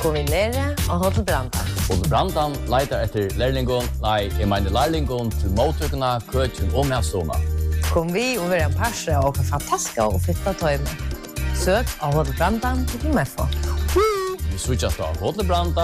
kom vi nere av Hotel Brandan. Hotel Brandan leiter etter lærlingon, jeg mener lærlingon til mottøkene, køkken og medstående. Kom vi og være en parse og fantastiske og fitta tøyme. Søk av Hotel Brandan til MFO. Vi switchas av Hotel Brandan